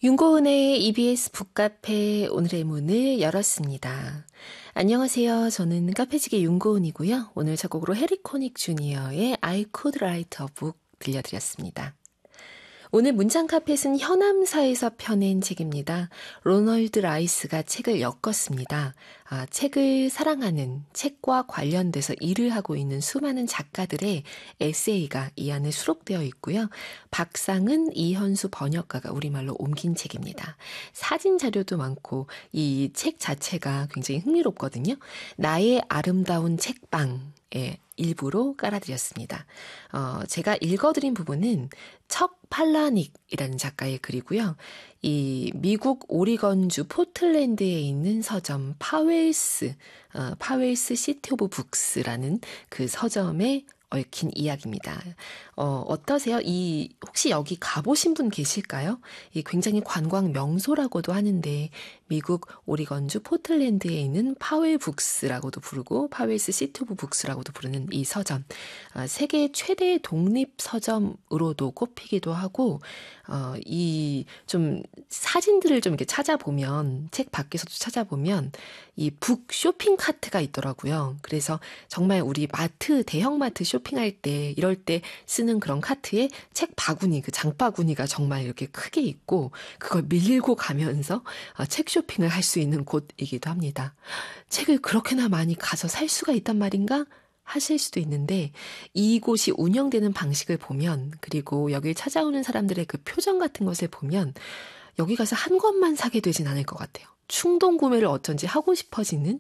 윤고은의 EBS 북카페 오늘의 문을 열었습니다. 안녕하세요. 저는 카페지기 윤고은이고요. 오늘 첫 곡으로 해리 코닉 주니어의 I Could Write a Book 들려드렸습니다. 오늘 문장 카펫은 현암사에서 펴낸 책입니다. 로널드 라이스가 책을 엮었습니다. 책을 사랑하는, 책과 관련돼서 일을 하고 있는 수많은 작가들의 에세이가 이 안에 수록되어 있고요. 박상은 이현수 번역가가 우리말로 옮긴 책입니다. 사진 자료도 많고 이 책 자체가 굉장히 흥미롭거든요. 나의 아름다운 책방에 일부로 깔아드렸습니다. 제가 읽어드린 부분은 척 팔라닉이라는 작가의 글이고요. 이 미국 오리건주 포틀랜드에 있는 서점 파웰스 시티 오브 북스라는 그 서점에 얽힌 이야기입니다. 어떠세요? 혹시 여기 가보신 분 계실까요? 이 굉장히 관광 명소라고도 하는데, 미국 오리건주 포틀랜드에 있는 파웰북스라고도 부르고, 파웰스 시티 오브 북스라고도 부르는 이 서점. 세계 최대 독립 서점으로도 꼽히기도 하고, 이 좀 사진들을 좀 이렇게 찾아보면, 책 밖에서도 찾아보면, 이 북 쇼핑 카트가 있더라고요. 그래서 정말 우리 대형마트 쇼핑할 때, 이럴 때 쓰는 그런 카트에 책 바구니, 그 장바구니가 정말 이렇게 크게 있고, 그걸 밀고 가면서 책 쇼핑을 할 수 있는 곳이기도 합니다. 책을 그렇게나 많이 가서 살 수가 있단 말인가? 하실 수도 있는데, 이곳이 운영되는 방식을 보면, 그리고 여길 찾아오는 사람들의 그 표정 같은 것을 보면, 여기 가서 한 권만 사게 되진 않을 것 같아요. 충동 구매를 어쩐지 하고 싶어지는